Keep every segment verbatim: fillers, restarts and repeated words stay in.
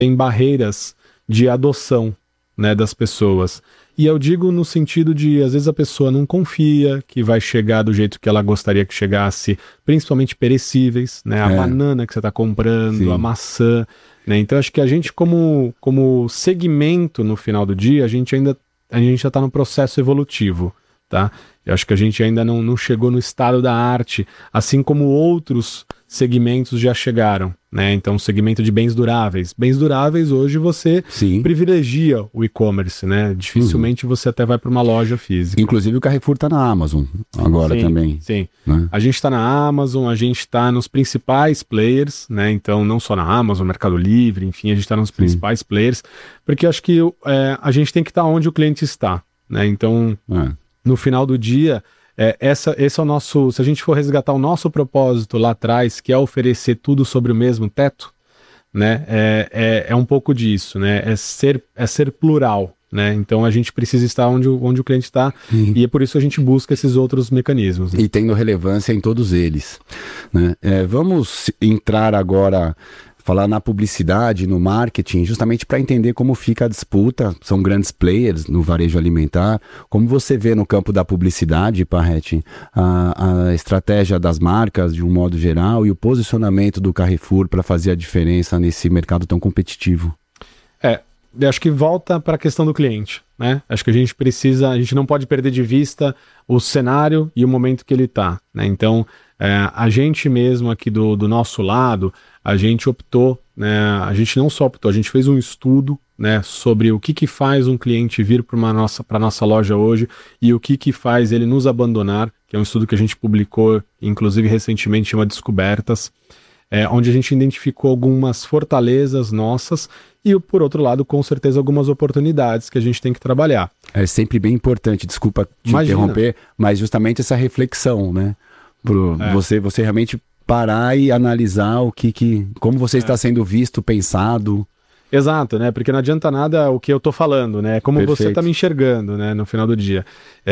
tem barreiras de adoção, né, das pessoas. E eu digo no sentido de, às vezes a pessoa não confia que vai chegar do jeito que ela gostaria que chegasse, principalmente perecíveis, né? A É. banana que você está comprando, Sim. a maçã, né? Então acho que a gente como, como segmento no final do dia, a gente ainda a gente já está no processo evolutivo, tá? Eu acho que a gente ainda não, não chegou no estado da arte, assim como outros segmentos já chegaram, né? Então, segmento de bens duráveis. Bens duráveis, hoje você Sim. privilegia o e-commerce, né? Dificilmente uhum. você até vai para uma loja física. Inclusive o Carrefour está na Amazon agora sim, também. Sim, né? A gente está na Amazon, a gente está nos principais players, né? Então, não só na Amazon, Mercado Livre, enfim, a gente está nos principais sim. players, porque acho que é, a gente tem que estar tá onde o cliente está, né? Então... É. No final do dia, é, essa, esse é o nosso... Se a gente for resgatar o nosso propósito lá atrás, que é oferecer tudo sobre o mesmo teto, né? É, é, é um pouco disso, né? É ser, é ser plural, né? Então a gente precisa estar onde, onde o cliente está e é por isso que a gente busca esses outros mecanismos. Né? E tendo relevância em todos eles. Né? É, vamos entrar agora... falar na publicidade, no marketing, justamente para entender como fica a disputa. São grandes players no varejo alimentar. Como você vê no campo da publicidade, Parretti, a, a estratégia das marcas de um modo geral e o posicionamento do Carrefour para fazer a diferença nesse mercado tão competitivo? É, eu acho que volta para a questão do cliente, né? Acho que a gente precisa, a gente não pode perder de vista o cenário e o momento que ele está, né? Então, é, a gente mesmo aqui do, do nosso lado, a gente optou, né, a gente não só optou, a gente fez um estudo, né, sobre o que, que faz um cliente vir para a nossa, para nossa loja hoje e o que, que faz ele nos abandonar, que é um estudo que a gente publicou, inclusive recentemente, chama Descobertas, é, onde a gente identificou algumas fortalezas nossas e, por outro lado, com certeza, algumas oportunidades que a gente tem que trabalhar. É sempre bem importante, desculpa te Imagina. interromper, mas justamente essa reflexão, né, pro É. você, você realmente... parar e analisar o que, que como você é. está sendo visto, pensado. Exato, né? Porque não adianta nada o que eu tô falando, né? Como Perfeito. você está me enxergando, né? No final do dia.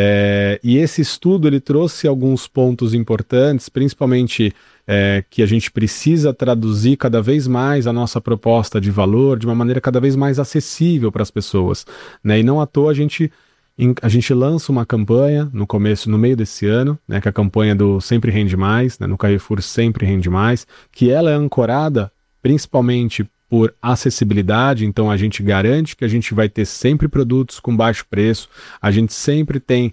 É, e esse estudo, ele trouxe alguns pontos importantes, principalmente é, que a gente precisa traduzir cada vez mais a nossa proposta de valor de uma maneira cada vez mais acessível para as pessoas, né? E não à toa a gente... A gente lança uma campanha no começo, no meio desse ano, né, que é a campanha do Sempre Rende Mais, né, no Carrefour Sempre Rende Mais, que ela é ancorada principalmente por acessibilidade, então a gente garante que a gente vai ter sempre produtos com baixo preço, a gente sempre tem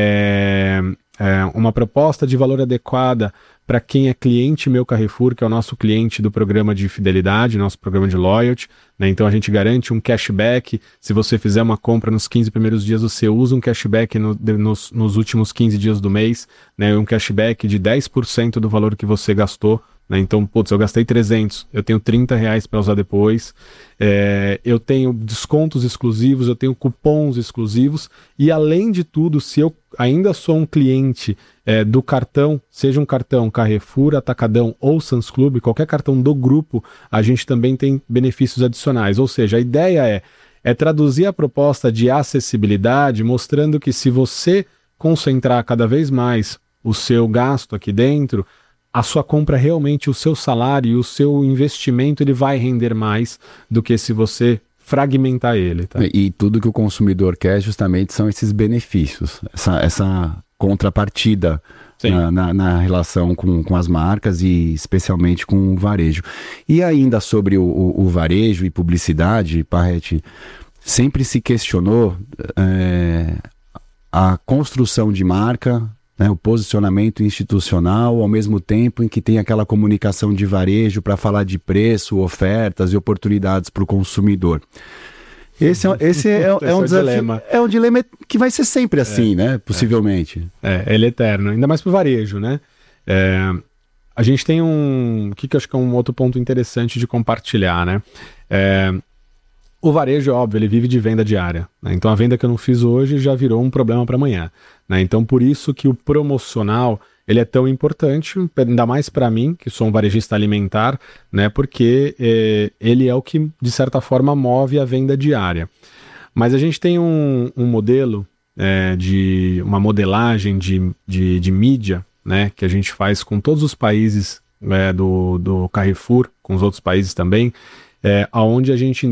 é, é, uma proposta de valor adequada para quem é cliente Meu Carrefour, que é o nosso cliente do programa de fidelidade, nosso programa de loyalty, né? Então a gente garante um cashback. Se você fizer uma compra nos quinze primeiros dias, você usa um cashback no, de, nos, nos últimos quinze dias do mês, né? Um cashback de dez por cento do valor que você gastou. Né? Então, putz, eu gastei trezentos, eu tenho trinta reais para usar depois, é, eu tenho descontos exclusivos, eu tenho cupons exclusivos e, além de tudo, se eu ainda sou um cliente é, do cartão, seja um cartão Carrefour, Atacadão ou Sam's Club, qualquer cartão do grupo, a gente também tem benefícios adicionais. Ou seja, a ideia é, é traduzir a proposta de acessibilidade, mostrando que se você concentrar cada vez mais o seu gasto aqui dentro, a sua compra realmente, o seu salário e o seu investimento, ele vai render mais do que se você fragmentar ele. Tá? E, e tudo que o consumidor quer justamente são esses benefícios, essa, essa contrapartida na, na, na relação com, com as marcas e especialmente com o varejo. E ainda sobre o, o, o varejo e publicidade, Parretti, sempre se questionou é, a construção de marca, né, o posicionamento institucional, ao mesmo tempo em que tem aquela comunicação de varejo para falar de preço, ofertas e oportunidades para o consumidor. Esse, é, esse é, é, é um desafio, dilema. É um dilema que vai ser sempre assim, é, né? Possivelmente. É, é, ele é eterno, ainda mais para o varejo, né? É, a gente tem um... O que, que eu acho que é um outro ponto interessante de compartilhar, né? É, o varejo, óbvio, ele vive de venda diária, né? Então a venda que eu não fiz hoje já virou um problema para amanhã, né? Então por isso que o promocional, ele é tão importante, ainda mais para mim, que sou um varejista alimentar, né? Porque eh, ele é o que, de certa forma, move a venda diária. Mas a gente tem um, um modelo, eh, de uma modelagem de, de, de mídia, né? Que a gente faz com todos os países, eh, do, do Carrefour, com os outros países também, é, onde a gente